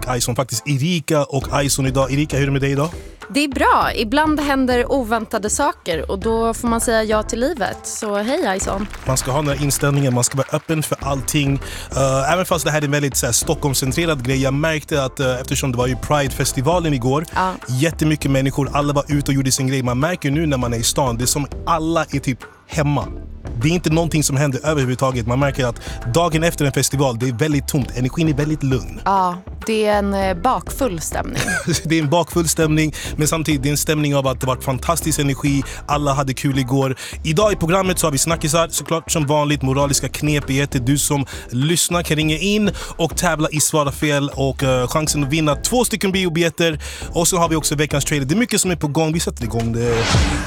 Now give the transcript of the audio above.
Ison. Faktiskt Erika och Ison idag. Erika, hur är det med dig idag? Det är bra. Ibland händer oväntade saker och då får man säga ja till livet. Så hej Ison. Man ska ha den här inställningen, man ska vara öppen för allting. Även fast det här är en väldigt Stockholmscentrerad grej. Jag märkte att eftersom det var ju Pride-festivalen igår, jättemycket människor, alla var ute och gjorde sin grej. Man märker nu när man är i stan, det är som alla är typ hemma. Det är inte någonting som händer överhuvudtaget. Man märker att dagen efter en festival, det är väldigt tomt. Energin är väldigt lugn. Ja, det är en bakfull stämning. Det är en bakfull stämning, men samtidigt det är en stämning av att det var fantastisk energi. Alla hade kul igår. Idag i programmet så har vi snackisar, såklart som vanligt, moraliska knepigheter. Du som lyssnar kan ringa in och tävla i svara fel och chansen att vinna 2 biobiljetter. Och så har vi också veckans trailer. Det är mycket som är på gång. Vi sätter igång det